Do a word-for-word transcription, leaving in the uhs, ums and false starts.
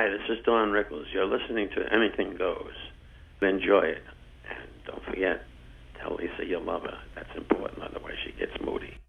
Hi, this is Don Rickles. You're listening to Anything Goes. Enjoy it. And don't forget, tell Lisa you love her. That's important, otherwise she gets moody.